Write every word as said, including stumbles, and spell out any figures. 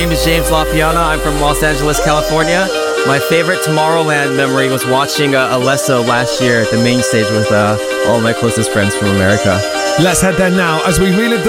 My name is James LaPiana. I'm from Los Angeles, California. My favorite Tomorrowland memory was watching uh, Alesso last year at the main stage with uh, all my closest friends from America. Let's head there now as we relive the